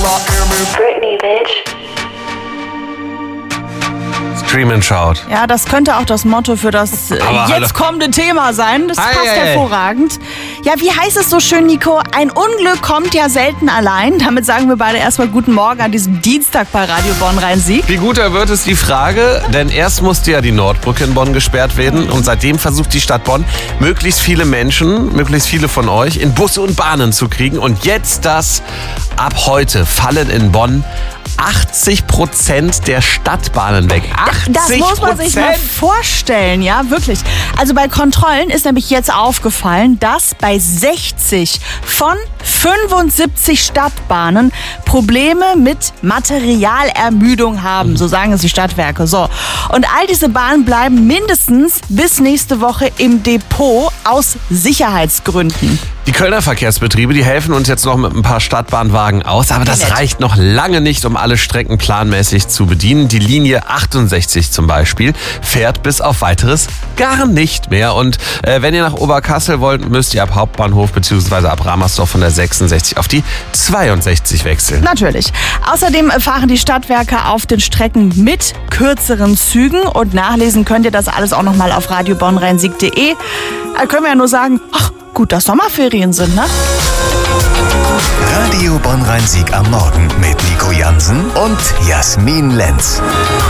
Britney, bitch. Scream and Shout. Ja, das könnte auch das Motto für das jetzt kommende Thema sein. Das passt hervorragend. Ja, wie heißt es so schön, Nico? Ein Unglück kommt ja selten allein. Damit sagen wir beide erstmal guten Morgen an diesem Dienstag bei Radio Bonn-Rhein-Sieg. Wie guter wird es die Frage, denn erst musste ja die Nordbrücke in Bonn gesperrt werden und seitdem versucht die Stadt Bonn, möglichst viele Menschen, möglichst viele von euch in Busse und Bahnen zu kriegen. Und jetzt ab heute fallen in Bonn 80% der Stadtbahnen weg. 80%? Das muss man sich mal vorstellen, ja, wirklich. Also bei Kontrollen ist nämlich jetzt aufgefallen, dass bei 60 von 75 Stadtbahnen Probleme mit Materialermüdung haben, so sagen es die Stadtwerke. So. Und all diese Bahnen bleiben mindestens bis nächste Woche im Depot aus Sicherheitsgründen. Die Kölner Verkehrsbetriebe, die helfen uns jetzt noch mit ein paar Stadtbahnwagen aus, aber das reicht noch lange nicht, um alle Strecken planmäßig zu bedienen. Die Linie 68 zum Beispiel fährt bis auf weiteres gar nicht mehr. Und wenn ihr nach Oberkassel wollt, müsst ihr ab Hauptbahnhof bzw. ab Ramersdorf von der 66 auf die 62 wechseln. Natürlich. Außerdem fahren die Stadtwerke auf den Strecken mit kürzeren Zügen und nachlesen könnt ihr das alles auch nochmal auf radiobonnrheinsieg.de. Da können wir ja nur sagen, ach, gut, dass Sommerferien sind, ne? Radio Bonn-Rhein-Sieg am Morgen mit Nico Jansen und Jasmin Lenz.